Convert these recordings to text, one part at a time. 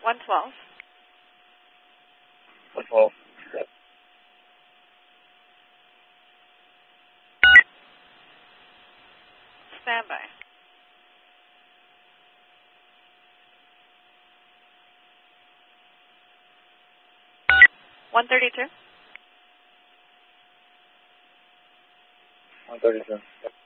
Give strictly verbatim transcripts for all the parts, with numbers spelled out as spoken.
one twelve. one twelve. Stand by. one thirty-two. one thirty-two.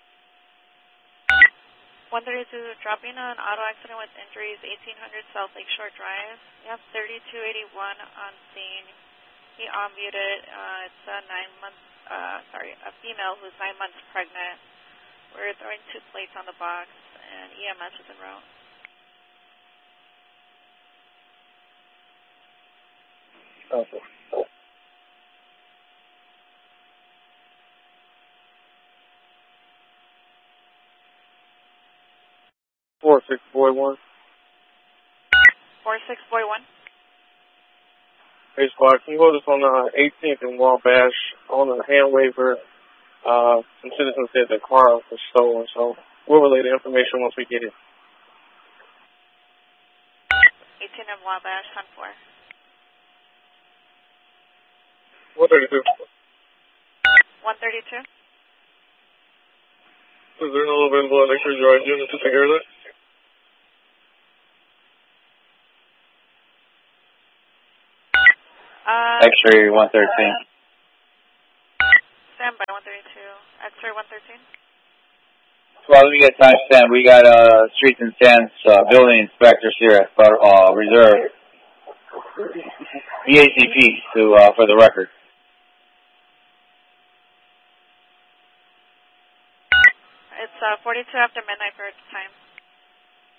one thirty-two, dropping an auto accident with injuries, eighteen hundred South Lakeshore Drive. You have thirty-two eighty-one on scene. He unmuted. Uh, it's a nine month, uh, sorry, a female who's nine months pregnant. We're throwing two plates on the box, and E M S is en route. Okay. four six four one. four six four one. Hey, Squad, can you hold us on the eighteenth in Wabash on a hand waiver? Uh, some citizens said the car was stolen, so we'll relay the information once we get it. eighteen in Wabash, on four. one thirty-two. one thirty-two. Is there no available extra drive unit to take care of that? Uh, X-ray one thirteen. Stand by one thirty-two. X-ray one thirteen. Well, let me get timestamp. We got uh, Streets and Sands uh, building inspectors here at uh, Reserve. V A C P to uh, for the record. It's uh, forty-two after midnight for time.